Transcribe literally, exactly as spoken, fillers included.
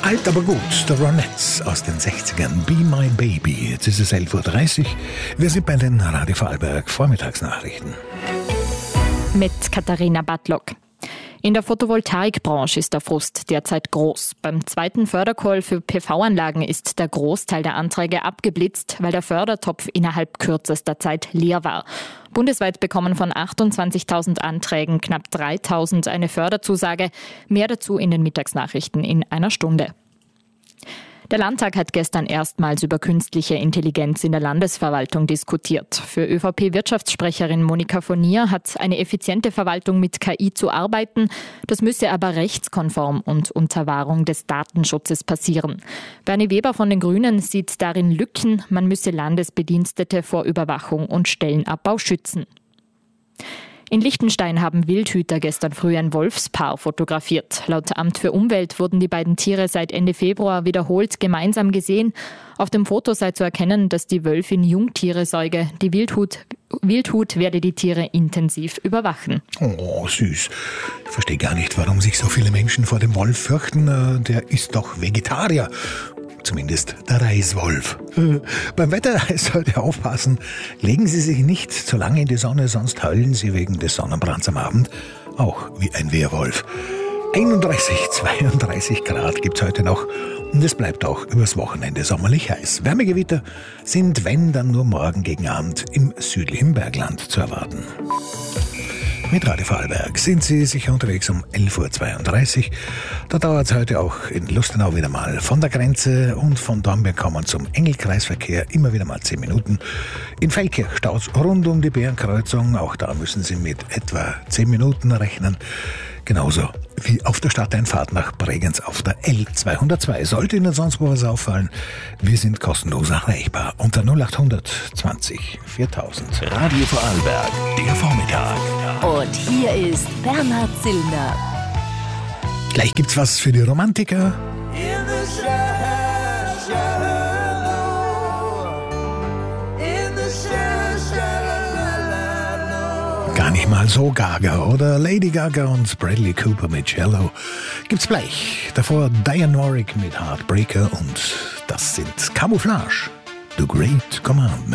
Alt, aber gut, The Ronettes aus den sechzigern, Be My Baby. Jetzt ist es elf Uhr dreißig. Wir sind bei den Radio Vorarlberg Vormittagsnachrichten. Mit Katharina Bartlock. In der Photovoltaikbranche ist der Frust derzeit groß. Beim zweiten Fördercall für P V-Anlagen ist der Großteil der Anträge abgeblitzt, weil der Fördertopf innerhalb kürzester Zeit leer war. Bundesweit bekommen von achtundzwanzigtausend Anträgen knapp dreitausend eine Förderzusage. Mehr dazu in den Mittagsnachrichten in einer Stunde. Der Landtag hat gestern erstmals über künstliche Intelligenz in der Landesverwaltung diskutiert. Für ÖVP-Wirtschaftssprecherin Monika Furnier hat eine effiziente Verwaltung mit K I zu arbeiten. Das müsse aber rechtskonform und unter Wahrung des Datenschutzes passieren. Bernie Weber von den Grünen sieht darin Lücken. Man müsse Landesbedienstete vor Überwachung und Stellenabbau schützen. In Liechtenstein haben Wildhüter gestern früh ein Wolfspaar fotografiert. Laut Amt für Umwelt wurden die beiden Tiere seit Ende Februar wiederholt gemeinsam gesehen. Auf dem Foto sei zu erkennen, dass die Wölfin Jungtiere säuge. Die Wildhut, Wildhut werde die Tiere intensiv überwachen. Oh, süß. Ich verstehe gar nicht, warum sich so viele Menschen vor dem Wolf fürchten. Der ist doch Vegetarier. Zumindest der Reiswolf. Äh, beim Wetter heißt heute aufpassen, legen Sie sich nicht zu lange in die Sonne, sonst heulen Sie wegen des Sonnenbrands am Abend auch wie ein Wehrwolf. einunddreißig, zweiunddreißig Grad gibt's heute noch und es bleibt auch übers Wochenende sommerlich heiß. Wärmegewitter sind, wenn, dann nur morgen gegen Abend im südlichen Bergland zu erwarten. Mit Radio Vorarlberg sind Sie sicher unterwegs um elf Uhr zweiunddreißig. Da dauert es heute auch in Lustenau wieder mal von der Grenze und von Dornbirn kommen zum Engelkreisverkehr immer wieder mal zehn Minuten. In Feldkirch staut es rund um die Bärenkreuzung. Auch da müssen Sie mit etwa zehn Minuten rechnen. Genauso wie auf der Stadteinfahrt nach Bregenz auf der L zweihundertzwei. Sollte Ihnen sonst wo was auffallen, wir sind kostenlos erreichbar unter null achthundert zwanzig viertausend. Radio Vorarlberg, der Vormittag. Und hier ist Bernhard Zillner. Gleich gibt's was für die Romantiker. Gar nicht mal so Gaga oder Lady Gaga und Bradley Cooper mit Cello. Gibt's gleich. Davor Diane Warwick mit Heartbreaker und das sind Camouflage. The Great Commandment.